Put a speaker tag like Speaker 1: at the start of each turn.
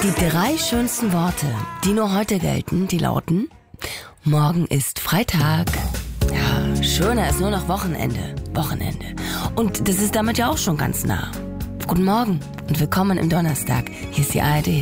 Speaker 1: Die 3 schönsten Worte, die nur heute gelten, die lauten: Morgen ist Freitag. Ja, schöner ist nur noch Wochenende. Und das ist damit ja auch schon ganz nah. Guten Morgen und willkommen im Donnerstag. Hier ist die ARD.